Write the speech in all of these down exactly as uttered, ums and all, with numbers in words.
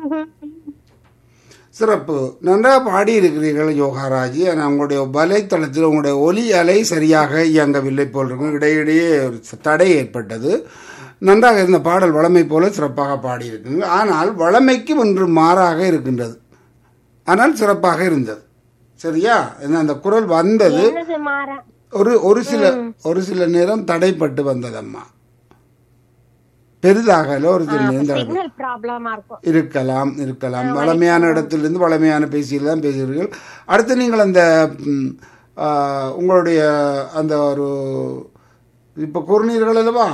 சிறப்பு. நன்றாக பாடியிருக்கிறீர்கள் யோகாராஜி. ஆனால் உங்களுடைய வலைத்தளத்தில் உங்களுடைய ஒலி அலை சரியாக இயங்கவில்லை போல் இருக்கும். இடையிடையே ஒரு தடை ஏற்பட்டது. நன்றாக இருந்த பாடல் வளமை போல சிறப்பாக பாடியிருக்குங்க. ஆனால் வளமைக்கும் இன்று மாறாக இருக்கின்றது. ஆனால் சிறப்பாக இருந்தது. சரியா? அந்த குரல் வந்தது ஒரு ஒரு சில ஒரு சில நேரம் தடைப்பட்டு வந்ததம்மா. பெரிதாக ஒரு சில நேரம் இருக்கலாம் இருக்கலாம் வளமையான இடத்திலிருந்து வளமையான பேசியில் தான் பேசுகிறீர்கள். அடுத்து நீங்கள் அந்த உங்களுடைய அந்த ஒரு இப்போ கூறினீர்கள் அல்லவா,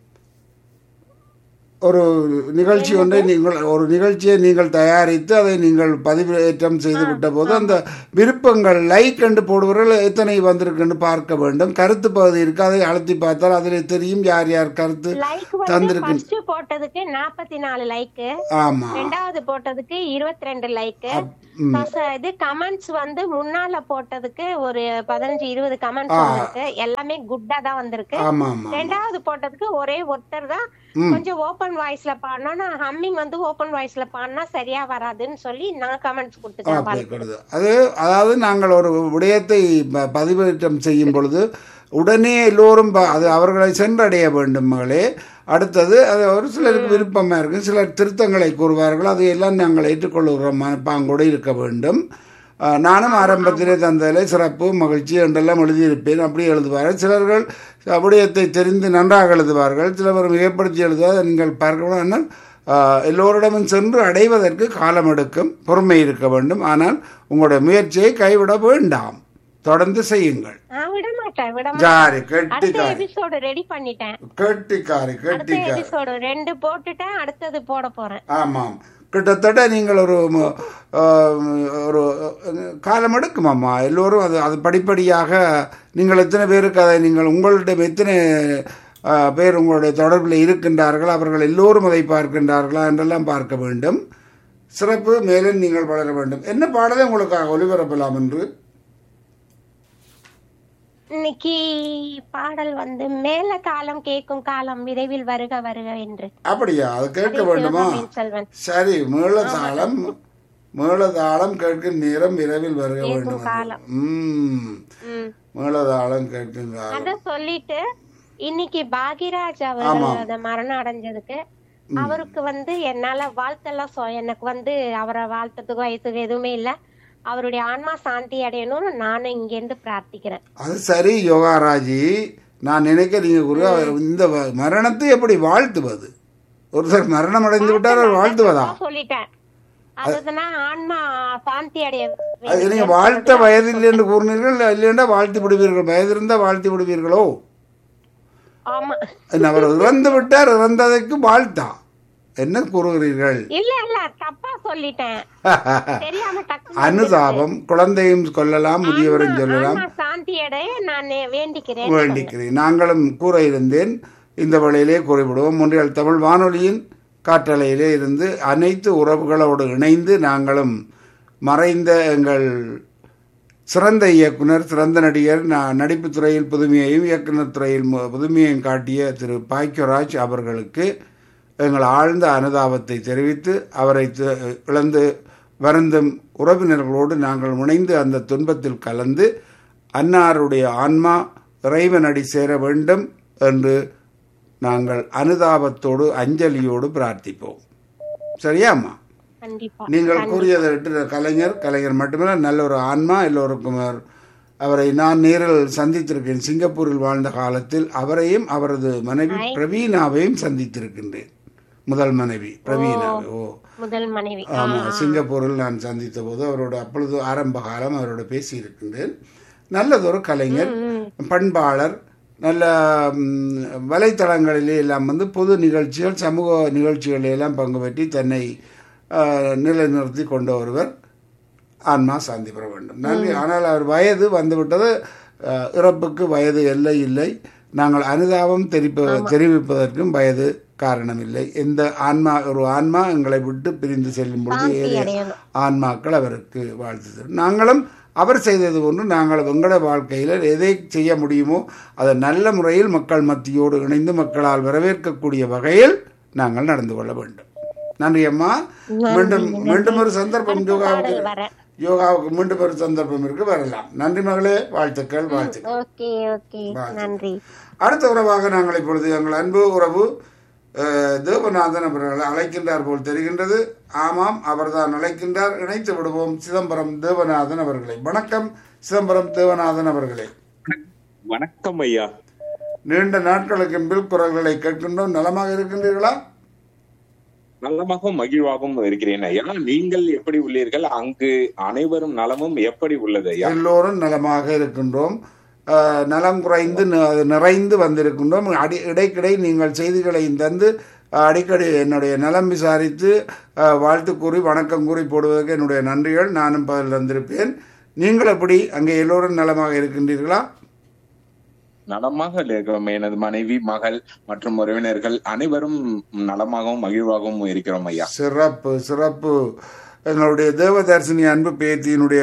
ஒரு நிகழ்ச்சி ஒன்றை நீங்கள் ஒரு நிகழ்ச்சியை நீங்கள் தயாரித்து அதை நீங்கள் பதிவேற்றம் செய்து விட்ட போது அந்த விருப்பங்கள் லைக் என்று போடுவர்கள் எத்தனை வந்திருக்குன்னு பார்க்க வேண்டும். கருத்து பகுதி இருக்கு, அதை அழுத்தி பார்த்தால் அதில் தெரியும் யார் யார் கருத்து தந்திருக்கு. போட்டதுக்கு நாற்பத்தி நாலு லைக், ஆமா, ரெண்டாவது போட்டதுக்கு இருபத்தி ரெண்டு லைக். இது கமெண்ட்ஸ் வந்து முன்னால போட்டதுக்கு ஒரு பதினஞ்சு இருபது கமெண்ட்ஸ் வந்திருக்கு. எல்லாமே குட்டா தான் வந்திருக்கு. ரெண்டாவது போட்டதுக்கு ஒரே ஒருத்தர் தான் கொஞ்சம் ஓபன் வாய்ஸ்ல பாடினா, ஹம்மிங் வந்து ஓபன் வாய்ஸ்ல பாடினா சரியா வராதுன்னு சொல்லி நான் கமெண்ட்ஸ் கொடுத்துட்டேன். அது அதாவது நாங்கள் ஒரு விடயத்தை பதிவேற்றம் செய்யும் பொழுது உடனே எல்லோரும் அது அவர்களை சென்றடைய வேண்டும் மகளே. அடுத்தது அது ஒரு சிலருக்கு விருப்பமாக இருக்கும், சிலர் திருத்தங்களை கூறுவார்கள், அது எல்லாம் நாங்கள் ஏற்றுக்கொள்ளுகிற மனப்பாங்கோடு இருக்க வேண்டும். நானும் ஆரம்பத்திலே தந்ததில் சிறப்பு மகிழ்ச்சி என்றெல்லாம் எழுதியிருப்பேன். அப்படி எழுதுவார்கள் சிலர்கள், விடயத்தை தெரிந்து நன்றாக எழுதுவார்கள், சிலவர் மிகப்படுத்தி எழுதுவார். நீங்கள் பார்க்கணும். ஆனால் எல்லோரிடமும் சென்று அடைவதற்கு காலம் எடுக்கும், பொறுமை இருக்க வேண்டும். ஆனால் உங்களுடைய முயற்சியை கைவிட வேண்டாம், தொடர்ந்து செய்யுங்கள். ஜாரி கெட்டிக்காரி கெட்டிக்காரி கெட்டிக்காரி ரெண்டு போட்டுட்டேன், அடுத்தது போட போறேன். ஆமாம், கிட்டத்தட்ட நீங்கள் ஒரு ஒரு காலம் எடுக்குமாம்மா எல்லோரும். அது அது படிப்படியாக நீங்கள் எத்தனை பேருக்கு அதை நீங்கள் உங்களிடம் எத்தனை பேர் உங்களுடைய தொடர்பில் இருக்கின்றார்கள், அவர்கள் எல்லோரும் அதை பார்க்கின்றார்களா என்றெல்லாம் பார்க்க வேண்டும். சிறப்பு. மேலும் நீங்கள் வளர வேண்டும். என்ன பாடலை உங்களுக்காக ஒளிபரப்பலாம் என்று இன்னைக்கு பாடல் வந்து மேல காலம் கேட்கும் காலம் விரைவில் வருக வருக என்று. அப்படியா? அது கேட்க வேண்டுமா? சரி, மேளதாளம் மேளதாளம் கேட்கும் நேரம் விரைவில் வருக வேண்டும். உம் மேளதாளம் கேட்கும் காலம் அத சொல்லிட்டு இன்னைக்கு பாகிராஜ் அவர் மரணம் அடைஞ்சதுக்கு அவருக்கு வந்து என்னால வாழ்த்தெல்லாம் எனக்கு வந்து அவரை வாழ்த்ததுக்கு வயசுக்கு எதுவுமே இல்ல. அவருடைய ஆன்மா சாந்தி அடையணும்னு நானும் இங்க இருந்து பிரார்த்திக்கிறேன். அது சரி யோகாராஜி, நான் நினைக்கிறேன் இந்த மரணத்தை எப்படி வாழ்த்துவது? ஒருத்தர் மரணம் அடைந்து விட்டார் வாழ்த்துவதா? சொல்லிட்டேன், அதுதான் ஆன்மா சாந்தி அடைய. நீங்க வாழ்த்த வயதில் என்று கூறினீர்கள், இல்லையா வாழ்த்தி விடுவீர்கள்? வயது இருந்தா வாழ்த்தி விடுவீர்களோ? ஆமா, அவர் இறந்து விட்டார், இறந்ததைக்கு வாழ்த்தா என்ன கூறுகிறீர்கள்? இல்ல இல்ல தப்பா சொல்லிட்டேன். அனுதாபம், குழந்தையும் கொள்ளலாம், முதியவரும் சொல்லலாம். வேண்டிக்கிறேன் வேண்டிக்கிறேன் நாங்களும் கூற இருந்தேன். இந்த வழியிலே கூறிவிடுவோம். ஒன்றியால் தமிழ் வானொலியின் காற்றலையிலே இருந்து அனைத்து உறவுகளோடு இணைந்து நாங்களும் மறைந்த எங்கள் சிறந்த இயக்குனர், சிறந்த நடிகர், நடிப்பு துறையில் புதுமையையும் இயக்குனர் துறையில் புதுமையையும் காட்டிய திரு பாக்கியராஜ் அவர்களுக்கு எங்கள் ஆழ்ந்த அனுதாபத்தை தெரிவித்து அவரை இழந்து வருந்தும் உறவினர்களோடு நாங்கள் இணைந்து அந்த துன்பத்தில் கலந்து அன்னாருடைய ஆன்மா இறைவனடி சேர வேண்டும் என்று நாங்கள் அனுதாபத்தோடு அஞ்சலியோடு பிரார்த்திப்போம். சரியாம்மா? நீங்கள் கூறியதை கலைஞர் கலைஞர் மட்டுமல்ல, நல்ல ஒரு ஆன்மா எல்லோருக்கும். அவரை நான் நேரில் சந்தித்திருக்கேன். சிங்கப்பூரில் வாழ்ந்த காலத்தில் அவரையும் அவரது மனைவி பிரவீனாவையும் சந்தித்திருக்கின்றேன். முதல் மனைவி பிரவீனா. ஓ முதல் மனைவி. ஆமா, சிங்கப்பூரில் நான் சந்தித்த போது அவரோட அப்பொழுது ஆரம்ப காலம் அவரோட பேசி இருக்கின்றேன். நல்லதொரு கலைஞர், பண்பாளர், நல்ல வலைத்தளங்களிலே எல்லாம் வந்து பொது நிகழ்ச்சிகள், சமூக நிகழ்ச்சிகளெல்லாம் பங்கு பெற்றி தன்னை நிலைநிறுத்தி கொண்ட ஒருவர். ஆன்மா சாந்தி பெற வேண்டும். நன்றி. ஆனால் அவர் வயது வந்துவிட்டது. இறப்புக்கு வயது எல்லை இல்லை. நாங்கள் அனுதாபம் தெரிப்ப தெரிவிப்பதற்கும் வயது காரணம் இல்லை. எந்த ஆன்மா ஒரு ஆன்மா எங்களை விட்டு பிரிந்து செல்லும் பொழுது ஆன்மாக்கள் அவருக்கு வாழ்த்து. நாங்களும் அவர் செய்தது ஒன்று, நாங்கள் எங்களோட வாழ்க்கையில் எதை செய்ய முடியுமோ அதை நல்ல முறையில் மக்கள் மத்தியோடு இணைந்து மக்களால் வரவேற்கக்கூடிய வகையில் நாங்கள் நடந்து கொள்ள வேண்டும். நன்றி அம்மா. மீண்டும் மீண்டும் ஒரு சந்தர்ப்பம் யோகாவுக்கு யோகாவுக்கு மீண்டும் ஒரு சந்தர்ப்பம் இருக்கு, வரலாம். நன்றி மகளே, வாழ்த்துக்கள் வாழ்த்துக்கள். அடுத்த உறவாக நாங்கள் இப்பொழுது எங்கள் அன்பு உறவு தேவநாதன் அவர்கள் அழைக்கின்றார் போல் தெரிகின்றது. ஆமாம், அவர்தான் அழைக்கின்றார். இணைத்து விடுவோம் சிதம்பரம் தேவநாதன் அவர்களை. வணக்கம் சிதம்பரம் தேவநாதன் அவர்களே. வணக்கம் ஐயா. நீண்ட நாட்களுக்கு பில் குரல்களை கேட்கின்றோம். நலமாக இருக்கின்றீர்களா? நலமாகவும் மகிழ்வாகவும் இருக்கிறேன் ஐயா. நீங்கள் எப்படி உள்ளீர்கள்? அங்கு அனைவரும் நலமும் எப்படி உள்ளது ஐயா? எல்லோரும் நலமாக இருக்கின்றோம். நலம் குறைந்து நிறைந்து வந்திருக்கின்றோம். அடி இடைக்கிடை நீங்கள் செய்திகளை தந்து அடிக்கடி என்னுடைய நலம் விசாரித்து வாழ்த்து கூறி வணக்கம் கூறி போடுவதற்கு என்னுடைய நன்றிகள். நானும் பதில் தந்திருப்பேன். நீங்கள் எப்படி அங்கே எல்லோரும் நலமாக இருக்கின்றீர்களா? நலமாக இருக்கிறோம். எனது மனைவி, மகள் மற்றும் உறவினர்கள் அனைவரும் நலமாகவும் மகிழ்வாகவும் இருக்கிறோம் ஐயா. சிறப்பு சிறப்பு. எங்களுடைய தேவதர்சினி அன்பு பேத்தியினுடைய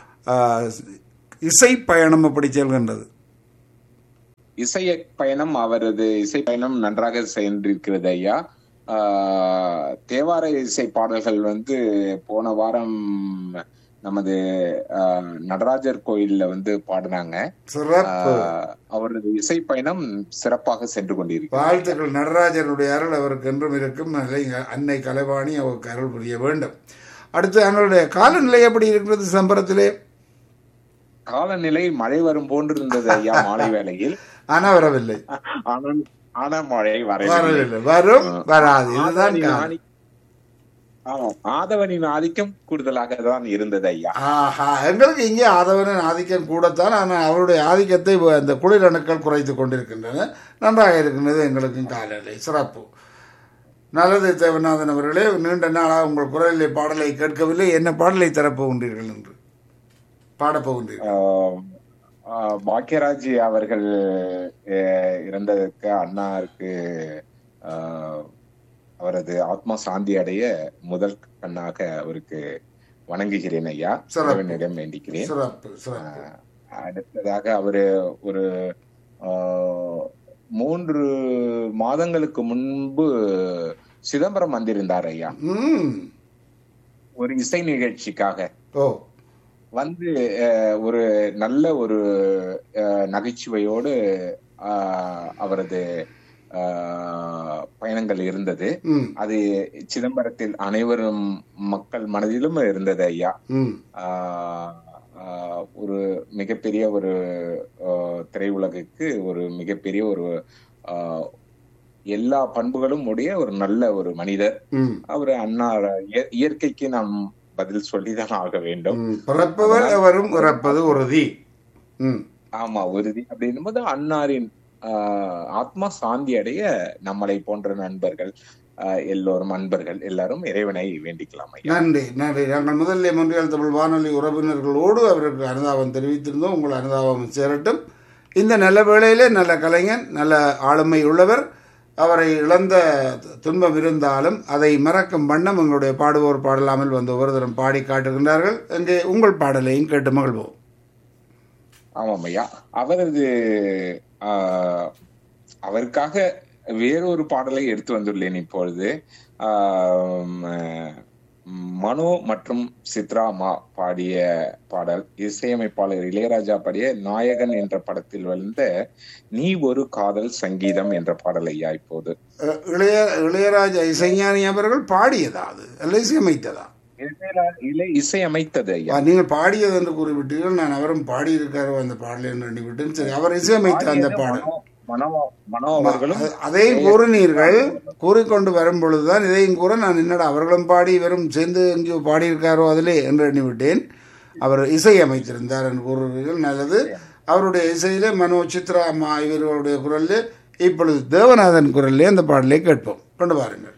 இசை பயணம் எப்படி செல்கின்றது? இசை பயணம், அவரது இசை பயணம் நன்றாக சென்றிருக்கிறது ஐயா. தேவார இசை பாடல்கள் வந்து போன வாரம் நமது நடராஜர் கோயில்ல வந்து பாடினாங்க. அவரது இசை பயணம் சிறப்பாக சென்று கொண்டிருக்கிறது. வாழ்த்துக்கள். நடராஜருடைய அருள் அவருக்கு என்றும் இருக்கும். அன்னை கலைவாணி அவருக்கு அருள் புரிய வேண்டும். அடுத்து எங்களுடைய காலநிலை எப்படி இருக்கிறது சம்பரத்திலே? காலநிலை மழை வரும் போன்று இருந்தது ஐயா மாலை வேளையில். ஆனா வரவில்லை. ஆனா மழை வரவில்லை. வரும் வராது. இதுதான் ஆதவனின் ஆதிக்கம் கூடுதலாக தான் இருந்தது ஐயா. ஆஹா, எங்களுக்கு இங்கே ஆதவனின் ஆதிக்கம் கூடத்தான். ஆனால் அவருடைய ஆதிக்கத்தை அந்த குளிர் அணுக்கள் குறைத்து கொண்டிருக்கின்றன. நன்றாக இருக்கின்றது எங்களுக்கும் காலநிலை. சிறப்பு. நல்லது தேவநாதன் அவர்களே, நீண்ட நாளாக உங்கள் குரலிலே பாடலை கேட்கவில்லை. என்ன பாடலை தரப்போகின்றீர்கள் என்று பாடப்போகின்றீர்கள்? பாக்கியராஜ் அவர்கள் இறந்ததற்கு அண்ணாருக்கு அவரது ஆத்மா சாந்தி அடைய முதல் கண்ணாக அவருக்கு வணங்குகிறேன் ஐயா. சிறப்பினிடம் வேண்டிக்கிறேன். அடுத்ததாக அவரு ஒரு மூன்று மாதங்களுக்கு முன்பு சிதம்பரம் வந்திருந்தார் ஐயா, ஒரு இசை நிகழ்ச்சிக்காக. வந்து ஒரு நல்ல ஒரு நகைச்சுவையோடு அவரது பயணங்கள் இருந்தது. அது சிதம்பரத்தில் அனைவரும் மக்கள் மனதிலும் இருந்தது ஐயா. ஒரு மிகப்பெரிய ஒரு திரையுலகுக்கு ஒரு மிகப்பெரிய ஒரு எல்லா பண்புகளும் உடைய ஒரு நல்ல ஒரு மனிதர். அவரு அண்ணா இயற்கைக்கு நாம் பதில் சொல்லிதான் ஆக வேண்டும். பிறப்பவர் அவரும் இறப்பது உறுதி. ஆமா, உறுதி. அப்படின்னும் போது அன்னாரின் ஆத்மா சாந்தி அடைய நம்மளை போன்ற நண்பர்கள் எல்லோரும் அன்பர்கள் எல்லாரும் இறைவனை வேண்டிக்கலாம். நன்றி நன்றி. நாங்கள் முதல்ல மொன்றியல் தமிழ் வானொலி உறவினர்களோடு அவருக்கு அனுதாபம் தெரிவித்திருந்தோம். உங்கள் அனுதாபம் சேரட்டும். இந்த நல்ல வேளையிலே நல்ல கலைஞன், நல்ல ஆளுமை உள்ளவர். அவரை இழந்த துன்பம் இருந்தாலும் அதை மறக்கும் வண்ணம் எங்களுடைய பாடுவோர் பாடலாமல் வந்து ஒருதரம் பாடி காட்டுகின்றார்கள். இங்கே உங்கள் பாடலையும் கேட்டு மகிழ்வோம். ஆமாம் ஐயா. அவரது அவருக்காக வேறொரு பாடலை எடுத்து வந்துள்ளேன் இப்பொழுது. மனோ மற்றும் சித்ராமா பாடிய பாடல், இசையமைப்பாளர் இளையராஜா பாடிய நாயகன் என்ற படத்தில் வந்த நீ ஒரு காதல் சங்கீதம் என்ற பாடல் ஐயா. இப்போது இளைய இளையராஜா இசைஞானி அவர்கள் பாடியதா அது அல்ல இசையமைத்ததா? இசையமைத்தது ஐயா. நீங்கள் பாடியது என்று கூறிவிட்டீர்கள். நான் அவரும் பாடியிருக்காரோ அந்த பாடலை என்று எண்ணிவிட்டேன். சரி, அவர் இசையமைத்த அந்த பாடல் அதையும் கூறினீர்கள். கூறிக்கொண்டு வரும் பொழுதுதான் இதையும் கூற நான் என்னடா அவர்களும் பாடி இவரும் சேர்ந்து எங்கேயோ பாடியிருக்காரோ அதிலே என்று எண்ணிவிட்டேன். அவர் இசை அமைத்திருந்தார் என்று கூறுகிறீர்கள். நல்லது. அவருடைய இசையிலே மனோ, சித்ரா அம்மா இவர்களுடைய குரலில் இப்பொழுது தேவநாதன் குரலிலே அந்த பாடலை கேட்போம். கொண்டு பாருங்கள்.